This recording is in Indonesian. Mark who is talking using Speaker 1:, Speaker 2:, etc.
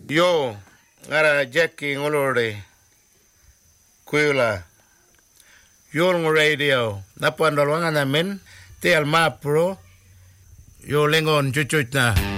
Speaker 1: Yo, ngara Jackie ngolore. Kuila. Yo ng radio. Napandolwangan namin. Te alma pro. Yo lengon chuchuch na.